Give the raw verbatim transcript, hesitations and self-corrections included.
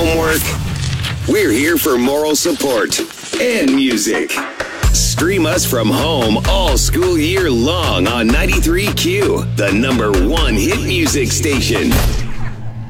homework. We're here for moral support and music. Stream us from home all school year long on ninety-three Q, the number one hit music station.